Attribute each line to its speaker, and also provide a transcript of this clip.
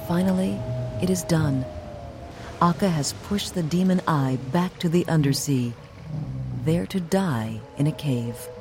Speaker 1: Finally, it is done. Akka has pushed the demon Ai back to the undersea, there to die in a cave.